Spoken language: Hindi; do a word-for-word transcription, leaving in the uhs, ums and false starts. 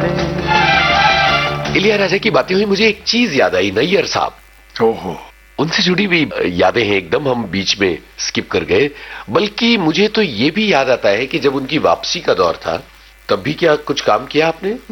यादें। इलियाराजा की बातें हुई, मुझे एक चीज याद आई, नैयर साहब। ओहो, उनसे जुड़ी भी यादें हैं, एकदम हम बीच में स्किप कर गए। बल्कि मुझे तो ये भी याद आता है कि जब उनकी वापसी का दौर था, तब भी क्या कुछ काम किया आपने?